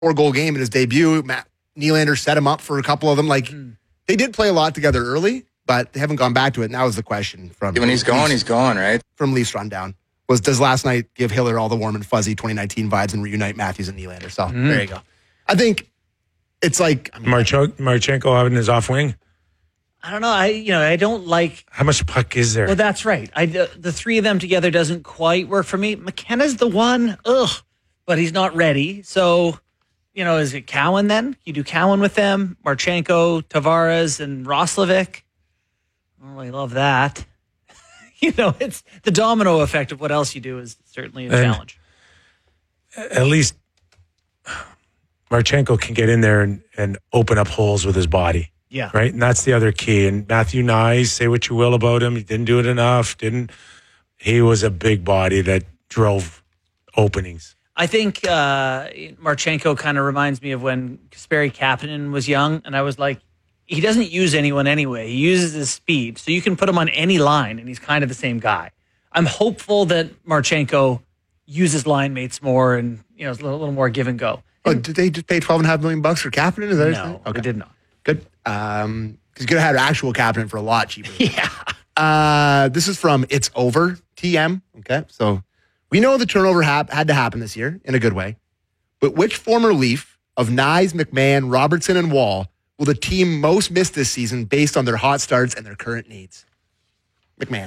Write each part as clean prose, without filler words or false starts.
4-goal game in his debut. Matt Nylander set him up for a couple of them. They did play a lot together early, but they haven't gone back to it. And that was the question from when he's gone, he's gone, right? From Leafs Rundown was, does last night give Hiller all the warm and fuzzy 2019 vibes and reunite Matthews and Nylander? So there you go. I think it's like Marchenko having his off wing. I don't know. I don't like. How much puck is there? Well, that's right. The three of them together doesn't quite work for me. McKenna's the one. But he's not ready. So, is it Cowan then? You do Cowan with them, Marchenko, Tavares, and Roslovic. I don't really love that. It's the domino effect of what else you do is certainly a challenge. At least Marchenko can get in there and open up holes with his body. Yeah. Right? And that's the other key. And Matthew Knies, say what you will about him. He didn't do it enough. He was a big body that drove openings. I think Marchenko kind of reminds me of when Kasperi Kapanen was young. And I was like, he doesn't use anyone anyway. He uses his speed. So you can put him on any line and he's kind of the same guy. I'm hopeful that Marchenko uses line mates more and, it's a little more give and go. Did they just pay $12.5 million for Kapanen? Is that no, okay. They did not. Good. Because you could have had actual Kapanen for a lot cheaper. Yeah. This is from It's Over TM. Okay. So we know the turnover had to happen this year in a good way. But which former Leaf of Knies, McMahon, Robertson, and Wall will the team most miss this season based on their hot starts and their current needs? McMahon.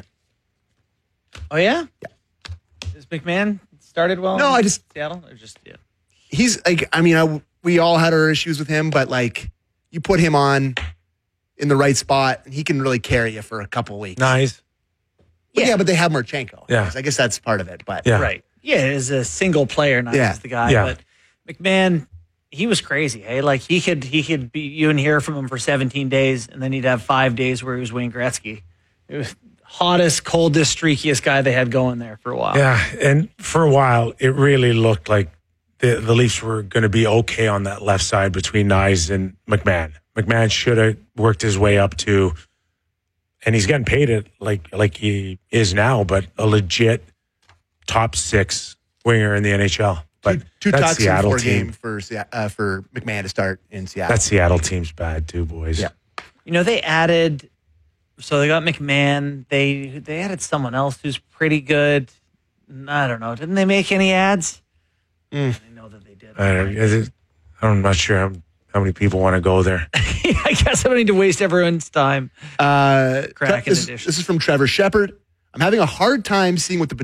Oh, yeah? Yeah. Is McMahon started well? No, in Seattle? Or just, yeah. He's like, we all had our issues with him, but you put him on in the right spot, and he can really carry you for a couple weeks. Nice. Yeah, but they have Marchenko. Yeah. I guess that's part of it. But yeah. Right. Yeah, as a single player, not as the guy. Yeah. But McMahon, he was crazy. Hey, he could be, you wouldn't hear from him for 17 days, and then he'd have 5 days where he was Wayne Gretzky. It was hottest, coldest, streakiest guy they had going there for a while. Yeah, and for a while, it really looked like the Leafs were going to be okay on that left side between Knies and McMahon. McMahon should have worked his way up to, and he's getting paid it like he is now, but a legit top 6 winger in the NHL. But two that touchdowns Seattle in 4 team games for McMahon to start in Seattle. That Seattle team's bad too, boys. Yeah. They added, so they got McMahon. They added someone else who's pretty good. I don't know. Didn't they make any ads? I know that they did. I'm not sure how many people want to go there. I guess I don't need to waste everyone's time. This is from Trevor Shepard. I'm having a hard time seeing what the